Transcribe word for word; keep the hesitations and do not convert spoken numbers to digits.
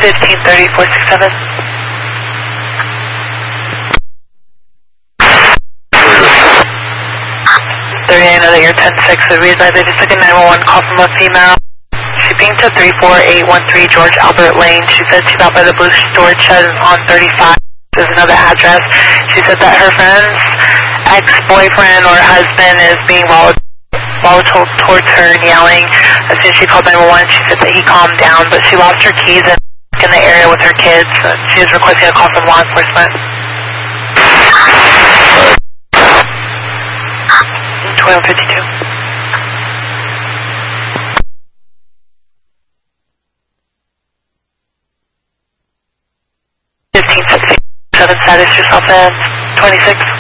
fifteen thirty, four six seven. thirty-nine, know that you're ten six. The reason I just took a nine one one call from a female. She pinged to three four eight one three George Albert Lane. She said she's out by the blue storage shed on thirty-five. There's another address. She said that her friend's ex-boyfriend or husband is being volatile towards her and yelling. As soon as she called nine one one, she said that he calmed down, but she lost her keys and in the area with her kids. So she is requesting a call from law enforcement. twelve fifty-two. fifteen sixty-seven, status yourself in twenty-six.